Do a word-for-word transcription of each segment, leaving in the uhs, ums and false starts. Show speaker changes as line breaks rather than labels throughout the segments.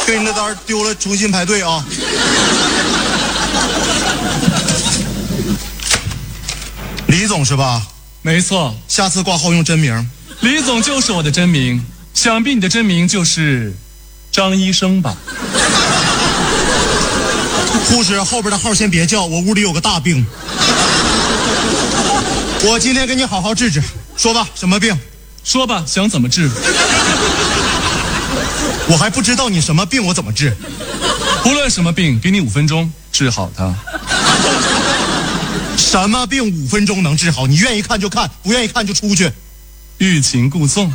给你的单丢了，重新排队啊。李总是吧？
没错，
下次挂号用真名。
李总就是我的真名，想必你的真名就是张医生吧？
护士，后边的号先别叫，我屋里有个大病。我今天给你好好治治，说吧，什么病？
说吧，想怎么治？
我还不知道你什么病，我怎么治？
不论什么病，给你五分钟治好它。
什么病五分钟能治好？你愿意看就看，不愿意看就出去。
欲擒故纵。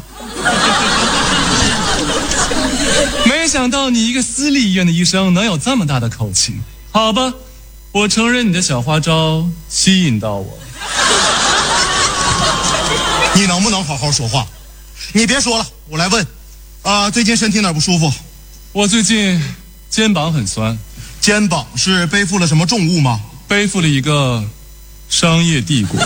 没想到你一个私立医院的医生能有这么大的口气。好吧，我承认你的小花招吸引到我。
你能不能好好说话？你别说了，我来问。啊、呃，最近身体哪儿不舒服？
我最近肩膀很酸。
肩膀是背负了什么重物吗？
背负了一个商业帝国。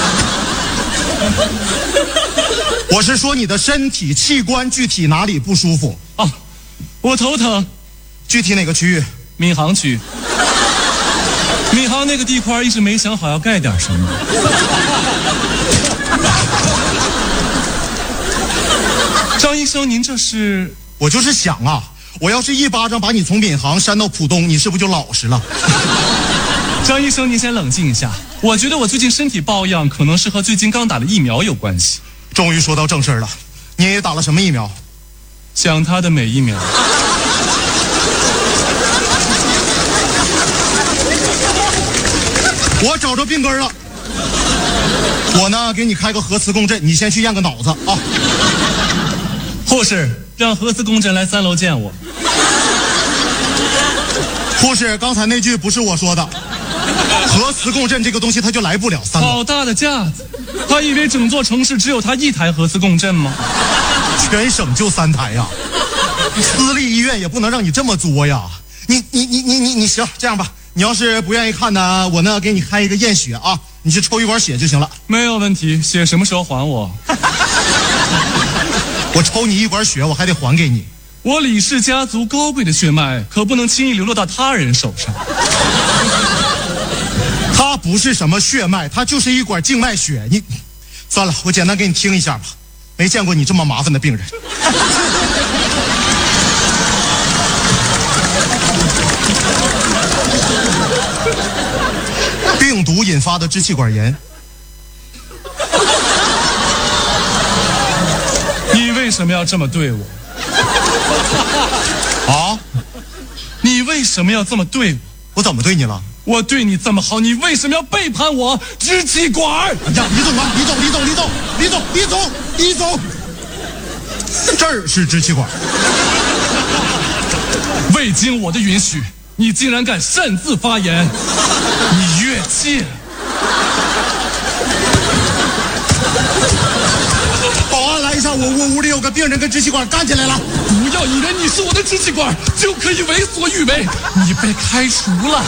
我是说你的身体器官具体哪里不舒服？
啊，我头疼。
具体哪个区域？
闵行区。闵行那个地块一直没想好要盖点什么。张医生，您这是？
我就是想啊，我要是一巴掌把你从闵行扇到浦东，你是不是就老实了？
张医生，您先冷静一下。我觉得我最近身体抱恙，可能是和最近刚打的疫苗有关系。
终于说到正事了，你打了什么疫苗？
想他的每一秒。
我找着病根了。我呢，给你开个核磁共振，你先去验个脑子啊。
护士，让核磁共振来三楼见我。
护士，刚才那句不是我说的。核磁共振这个东西，它就来不了三楼。
好大的架子！他以为整座城市只有他一台核磁共振吗？
全省就三台呀！私立医院也不能让你这么作呀！你你你你你你行，这样吧，你要是不愿意看呢，我呢给你开一个验血啊，你去抽一管血就行了。
没有问题，血什么时候还我？
我抽你一管血，我还得还给你。
我李氏家族高贵的血脉可不能轻易流落到他人手上。
它不是什么血脉，它就是一管静脉血。你算了，我简单给你听一下吧。没见过你这么麻烦的病人。病毒引发的支气管炎。
你为什么要这么对我？
啊？
你为什么要这么对我？
我怎么对你了？
我对你这么好，你为什么要背叛我？支气管！
哎呀，李总啊，李总，李总，李总，李总，李总，李总，这儿是支气管。
未经我的允许，你竟然敢擅自发言，你越界！
保安来一下，我我屋里有个病人跟支气管干起来了。
不要以为你是我的支气管就可以为所欲为，你被开除了。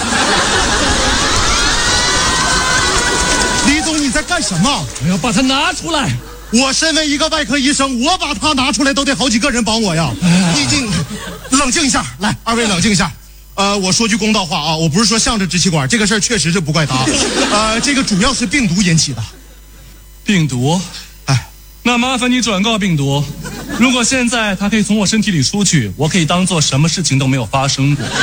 李总，你在干什么？
我要把它拿出来。
我身为一个外科医生，我把它拿出来都得好几个人帮我呀。你静，冷静一下，来，二位冷静一下。呃，我说句公道话啊，我不是说向着支气管，这个事儿确实是不怪他。呃，这个主要是病毒引起的。
病毒？
哎，
那麻烦你转告病毒，如果现在它可以从我身体里出去，我可以当做什么事情都没有发生过。